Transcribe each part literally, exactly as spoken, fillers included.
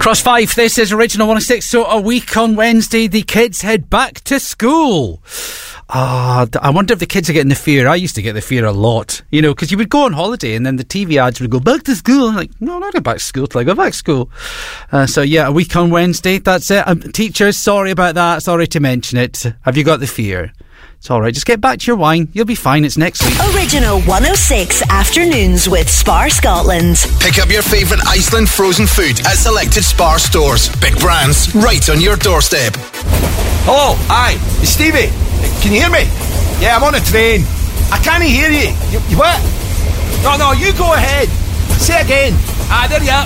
Cross five, this is Original one oh six. So a week on Wednesday, the kids head back to school. Ah, I wonder if the kids are getting the fear. I used to get the fear a lot, you know, because you would go on holiday and then the T V ads would go, back to school. I'm like, no, not go back to school till I go back to school. Uh, so yeah, a week on Wednesday, that's it. Um, teachers, sorry about that. Sorry to mention it. Have you got the fear? It's all right. Just get back to your wine. You'll be fine. It's next week. Original one oh six Afternoons with Spar Scotland. Pick up your favourite Iceland frozen food at selected Spar stores. Big brands right on your doorstep. Hello, aye, it's Stevie. Can you hear me? Yeah, I'm on a train. I can't hear you. You, you what? No, no, you go ahead. Say again. Ah, there you are.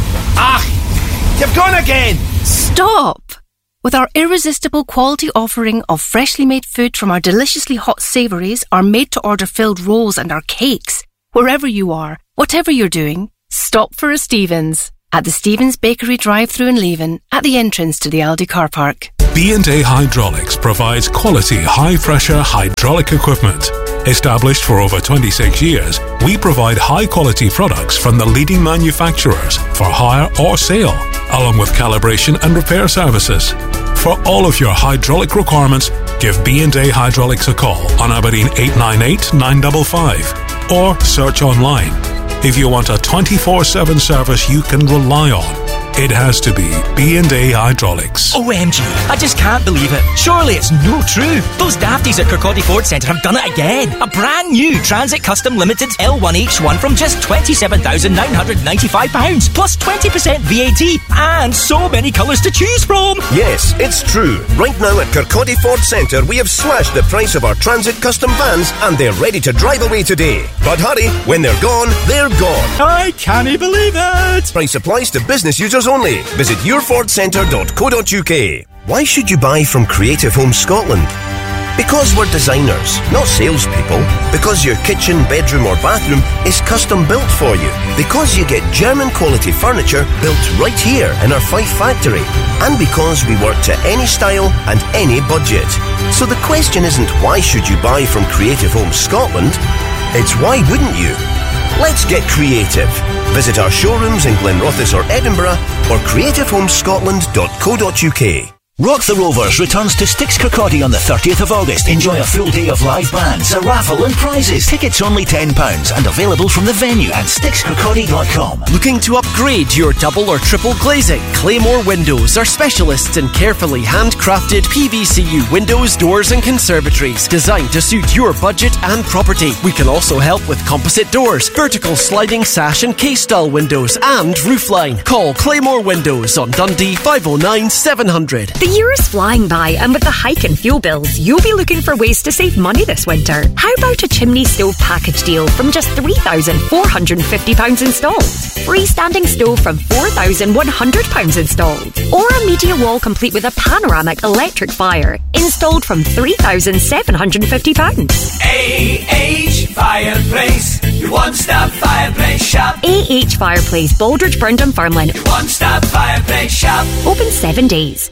Ah, you've gone again. Stop! With our irresistible quality offering of freshly made food from our deliciously hot savouries, our made-to-order filled rolls and our cakes, wherever you are, whatever you're doing, stop for a Stevens. At the Stevens Bakery drive-thru in Leven, at the entrance to the Aldi car park. B and A Hydraulics provides quality, high-pressure hydraulic equipment. Established for over twenty-six years, we provide high-quality products from the leading manufacturers for hire or sale, along with calibration and repair services. For all of your hydraulic requirements, give B and A Hydraulics a call on Aberdeen eight nine eight, nine five five or search online. If you want a twenty-four seven service you can rely on, it has to be B and A Hydraulics. O M G, I just can't believe it. Surely it's no true. Those dafties at Kirkcaldy Ford Centre have done it again. A brand new Transit Custom Limited L one H one from just twenty-seven thousand nine hundred ninety-five pounds plus twenty percent V A T and so many colours to choose from. Yes, it's true. Right now at Kirkcaldy Ford Centre we have slashed the price of our Transit Custom vans and they're ready to drive away today. But hurry, when they're gone, they're gone. I can't believe it. Price applies to business users only. Visit your ford centre dot co dot uk. Why should you buy from Creative Homes Scotland? Because we're designers, not salespeople. Because your kitchen, bedroom or bathroom is custom built for you. Because you get German quality furniture built right here in our Fife factory. And because we work to any style and any budget. So the question isn't why should you buy from Creative Homes Scotland? It's why wouldn't you? Let's get creative. Visit our showrooms in Glenrothes or Edinburgh or creative homes scotland dot co dot uk. Rock the Rovers returns to Styx Kirkcaldy on the thirtieth of August. Enjoy a full day of live bands, a raffle and prizes. Tickets only ten pounds and available from the venue at styx kirkcaldy dot com. Looking to upgrade your double or triple glazing? Claymore Windows are specialists in carefully handcrafted P V C U windows, doors and conservatories designed to suit your budget and property. We can also help with composite doors, vertical sliding sash and case style windows and roofline. Call Claymore Windows on Dundee five oh nine, seven hundred. The year is flying by, and with the hike in fuel bills, you'll be looking for ways to save money this winter. How about a chimney stove package deal from just three thousand four hundred fifty pounds installed? Freestanding stove from four thousand one hundred pounds installed? Or a media wall complete with a panoramic electric fire installed from three thousand seven hundred fifty pounds? A H Fireplace, your one-stop fireplace shop. A H Fireplace, Baldridge, Burn, Dunfermline. Your one-stop fireplace shop. Open seven days.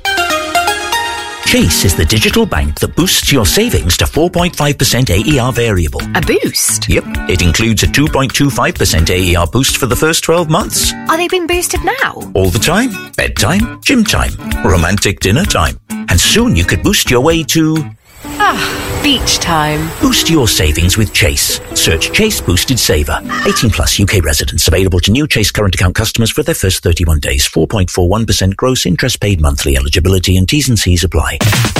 Chase is the digital bank that boosts your savings to four point five percent A E R variable. A boost? Yep. It includes a two point two five percent A E R boost for the first twelve months. Are they being boosted now? All the time. Bedtime, gym time, romantic dinner time. And soon you could boost your way to... Ah, beach time. Boost your savings with Chase. Search Chase Boosted Saver. eighteen plus U K residents. Available to new Chase current account customers for their first thirty-one days. four point four one percent gross interest paid monthly. Eligibility and T's and C's apply.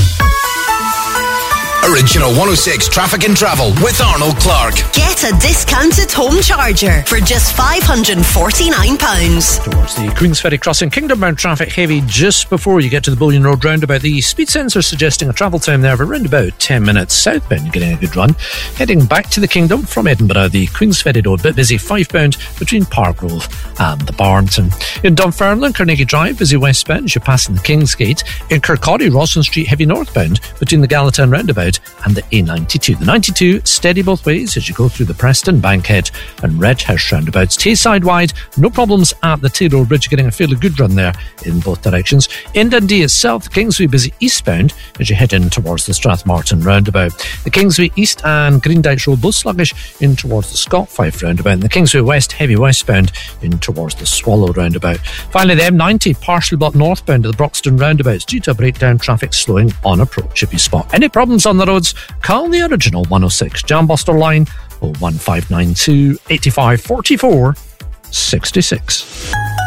Original one oh six Traffic and Travel with Arnold Clark. Get a discounted home charger for just five hundred forty-nine pounds. Towards the Queensferry crossing, Kingdom bound traffic heavy just before you get to the Bullion Road roundabout. The speed sensor suggesting a travel time there of around about ten minutes. Southbound, you're getting a good run. Heading back to the Kingdom from Edinburgh, the Queensferry Road, bit busy, five-bound between Parkgrove and the Barnton. In Dunfermline, Carnegie Drive, busy westbound as you're passing the Kingsgate. In Kirkcaldy, Rawson Street, heavy northbound between the Gallatin roundabout Head and the A ninety-two. The ninety-two steady both ways as you go through the Preston, Bankhead and Red House roundabouts. Tayside wide, no problems at the Taylor Bridge, getting a fairly good run there in both directions. In Dundee itself, Kingsway busy eastbound as you head in towards the Strathmartin roundabout. The Kingsway East and Green Dykes Road both sluggish in towards the Scott Fife roundabout, and the Kingsway West heavy westbound in towards the Swallow roundabout. Finally, the M ninety partially blocked northbound to the Broxton roundabouts due to a breakdown, traffic slowing on approach. If you spot any problems on the roads, call the original one oh six Jambuster line oh one five nine two, eight five four four, six six.